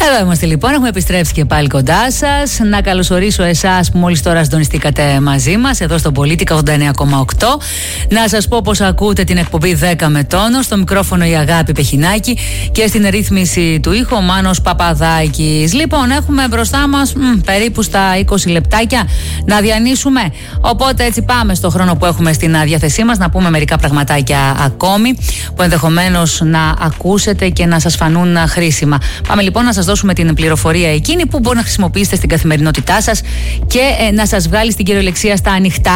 Εδώ είμαστε λοιπόν, έχουμε επιστρέψει και πάλι κοντά σας. Να καλωσορίσω εσάς που μόλις τώρα συντονιστήκατε μαζί μας εδώ στο Πολίτικα 89,8. Να σας πω πως ακούτε την εκπομπή 10 με τόνο. Στο μικρόφωνο η Αγάπη Πεχινάκη και στην ρύθμιση του ήχου ο Μάνος Παπαδάκης. Λοιπόν, έχουμε μπροστά μας περίπου στα 20 λεπτάκια να διανύσουμε. Οπότε έτσι πάμε στο χρόνο που έχουμε στην διάθεσή μας να πούμε μερικά πραγματάκια ακόμη που ενδεχομένως να ακούσετε και να σας φανούν χρήσιμα. Πάμε λοιπόν να σας δώσουμε την πληροφορία εκείνη που μπορεί να χρησιμοποιήσετε στην καθημερινότητά σας και να σας βγάλει στην κυριολεξία στα ανοιχτά.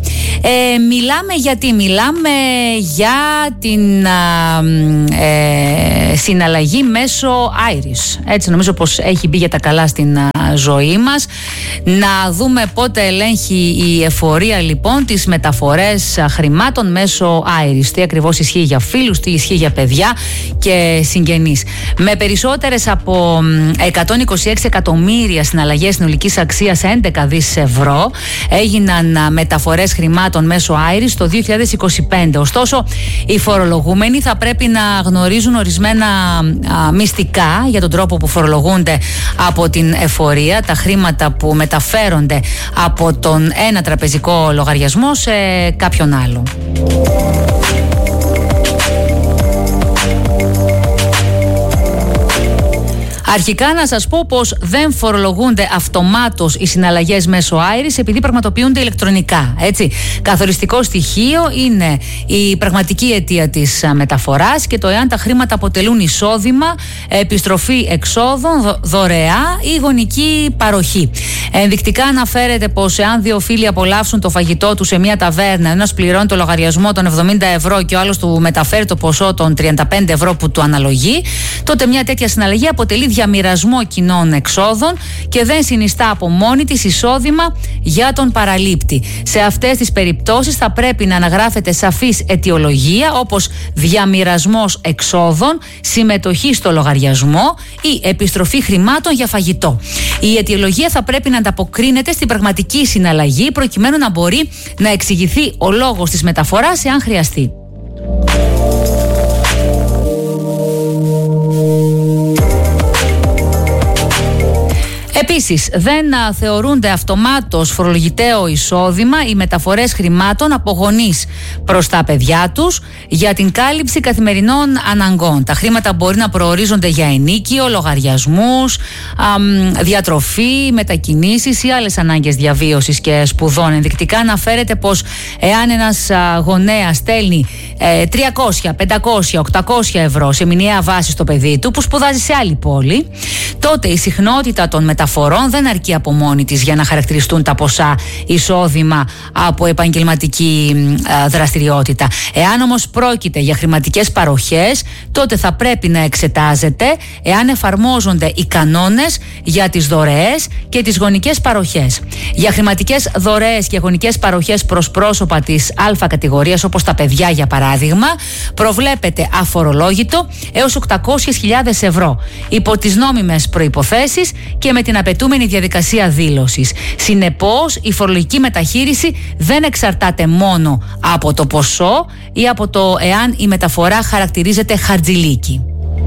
Μιλάμε για την συναλλαγή μέσω Iris. Έτσι νομίζω πως έχει μπει για τα καλά στην ζωή μας. Να δούμε πότε ελέγχει η εφορία λοιπόν τις μεταφορές χρημάτων μέσω Iris. Τι ακριβώς ισχύει για φίλους, τι ισχύει για παιδιά και συγγενείς. Με περισσότερες από 126 εκατομμύρια συναλλαγές συνολικής αξίας 11 δις ευρώ έγιναν μεταφορές χρημάτων μέσω Iris το 2025. Ωστόσο, οι φορολογούμενοι θα πρέπει να γνωρίζουν ορισμένα μυστικά για τον τρόπο που φορολογούνται από την εφορία, τα χρήματα που μεταφέρονται από τον ένα τραπεζικό λογαριασμό σε κάποιον άλλο. Αρχικά να σας πω πως δεν φορολογούνται αυτομάτως οι συναλλαγές μέσω Iris επειδή πραγματοποιούνται ηλεκτρονικά. Έτσι. Καθοριστικό στοιχείο είναι η πραγματική αιτία της μεταφοράς και το εάν τα χρήματα αποτελούν εισόδημα, επιστροφή εξόδων, δωρεά ή γονική παροχή. Ενδεικτικά αναφέρεται πως εάν δύο φίλοι απολαύσουν το φαγητό του σε μια ταβέρνα, ένας πληρώνει το λογαριασμό των 70 ευρώ και ο άλλος του μεταφέρει το ποσό των 35 ευρώ που του αναλογεί, τότε μια τέτοια συναλλαγή αποτελεί διαμοιρασμό κοινών εξόδων και δεν συνιστά από μόνη της εισόδημα για τον παραλήπτη. Σε αυτές τις περιπτώσεις θα πρέπει να αναγράφεται σαφής αιτιολογία όπως διαμοιρασμός εξόδων, συμμετοχή στο λογαριασμό ή επιστροφή χρημάτων για φαγητό. Η αιτιολογία θα πρέπει να ανταποκρίνεται στην πραγματική συναλλαγή προκειμένου να μπορεί να εξηγηθεί ο λόγος της μεταφοράς εάν χρειαστεί. Επίσης, δεν θεωρούνται αυτομάτως φορολογητέο εισόδημα οι μεταφορές χρημάτων από γονείς προς τα παιδιά τους για την κάλυψη καθημερινών αναγκών. Τα χρήματα μπορεί να προορίζονται για ενοίκιο, λογαριασμούς, διατροφή, μετακινήσεις ή άλλες ανάγκες διαβίωσης και σπουδών. Ενδεικτικά αναφέρεται πως εάν ένας γονέας στέλνει 300, 500, 800 ευρώ σε μηνιαία βάση στο παιδί του που σπουδάζει σε άλλη πόλη, τότε η συχνότητα των μεταφορών δεν αρκεί από μόνη της για να χαρακτηριστούν τα ποσά εισόδημα από επαγγελματική δραστηριότητα. Εάν όμως πρόκειται για χρηματικές παροχές, τότε θα πρέπει να εξετάζεται εάν εφαρμόζονται οι κανόνες για τις δωρεές και τις γονικές παροχές. Για χρηματικές δωρεές και γονικές παροχές προς πρόσωπα της Α κατηγορίας, όπως τα παιδιά για παράδειγμα, προβλέπεται αφορολόγητο έως 800.000 ευρώ υπό τις νόμιμες προϋποθέσεις και με την απαιτούμενη διαδικασία δήλωσης. Συνεπώς, η φορολογική μεταχείριση δεν εξαρτάται μόνο από το ποσό ή από το εάν η μεταφορά χαρακτηρίζεται χαρτζηλίκι.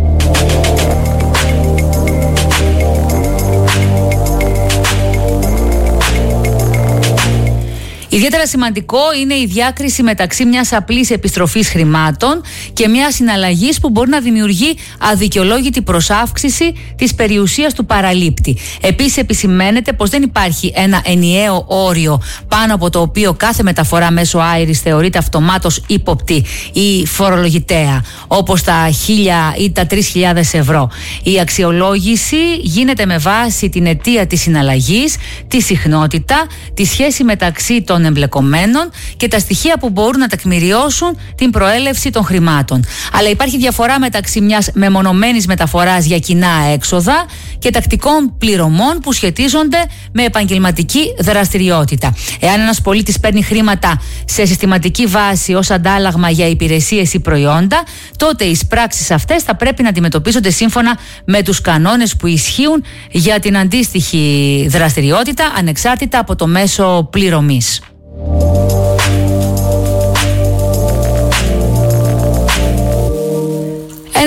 Ιδιαίτερα σημαντικό είναι η διάκριση μεταξύ μιας απλής επιστροφής χρημάτων και μιας συναλλαγής που μπορεί να δημιουργεί αδικαιολόγητη προσάυξηση της περιουσίας του παραλήπτη. Επίσης, επισημαίνεται πως δεν υπάρχει ένα ενιαίο όριο πάνω από το οποίο κάθε μεταφορά μέσω Iris θεωρείται αυτομάτως ύποπτη ή φορολογητέα, όπως τα 1.000 ή τα 3.000 ευρώ. Η αξιολόγηση γίνεται με βάση την αιτία της συναλλαγής, τη συχνότητα, τη σχέση μεταξύ των εμπλεκομένων και τα στοιχεία που μπορούν να τεκμηριώσουν την προέλευση των χρημάτων. Αλλά υπάρχει διαφορά μεταξύ μιας μεμονωμένης μεταφοράς για κοινά έξοδα και τακτικών πληρωμών που σχετίζονται με επαγγελματική δραστηριότητα. Εάν ένας πολίτης παίρνει χρήματα σε συστηματική βάση ως αντάλλαγμα για υπηρεσίες ή προϊόντα, τότε οι εισπράξεις αυτές θα πρέπει να αντιμετωπίζονται σύμφωνα με τους κανόνες που ισχύουν για την αντίστοιχη δραστηριότητα, ανεξάρτητα από το μέσο πληρωμής.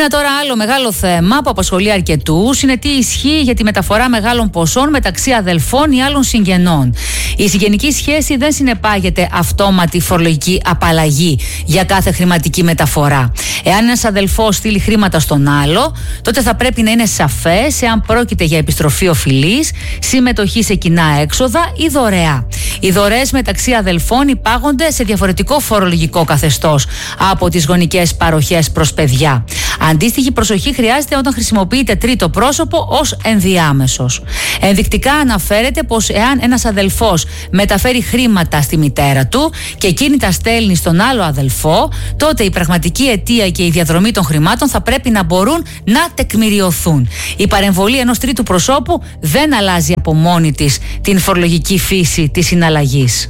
Ένα τώρα άλλο μεγάλο θέμα που απασχολεί αρκετούς είναι τι ισχύει για τη μεταφορά μεγάλων ποσών μεταξύ αδελφών ή άλλων συγγενών. Η συγγενική σχέση δεν συνεπάγεται αυτόματη φορολογική απαλλαγή για κάθε χρηματική μεταφορά. Εάν ένας αδελφός στείλει χρήματα στον άλλο, τότε θα πρέπει να είναι σαφές εάν πρόκειται για επιστροφή οφειλής, συμμετοχή σε κοινά έξοδα ή δωρεά. Οι δωρεές μεταξύ αδελφών υπάγονται σε διαφορετικό φορολογικό καθεστώς από τις γονικές παροχές προς παιδιά. Αντίστοιχη προσοχή χρειάζεται όταν χρησιμοποιείται τρίτο πρόσωπο ως ενδιάμεσος. Ενδεικτικά αναφέρεται πως εάν ένας αδελφός μεταφέρει χρήματα στη μητέρα του και εκείνη τα στέλνει στον άλλο αδελφό, τότε η πραγματική αιτία και η διαδρομή των χρημάτων θα πρέπει να μπορούν να τεκμηριωθούν. Η παρεμβολή ενός τρίτου προσώπου δεν αλλάζει από μόνη της την φορολογική φύση της συναλλαγής.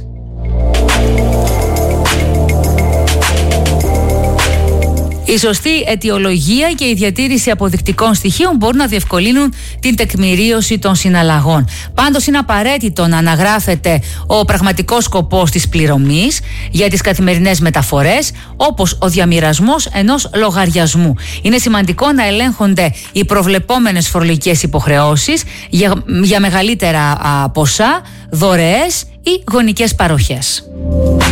Η σωστή αιτιολογία και η διατήρηση αποδεικτικών στοιχείων μπορούν να διευκολύνουν την τεκμηρίωση των συναλλαγών. Πάντως είναι απαραίτητο να αναγράφεται ο πραγματικός σκοπός της πληρωμής για τις καθημερινές μεταφορές, όπως ο διαμοιρασμός ενός λογαριασμού. Είναι σημαντικό να ελέγχονται οι προβλεπόμενες φορολογικές υποχρεώσεις για μεγαλύτερα ποσά, δωρεές ή γονικές παροχές.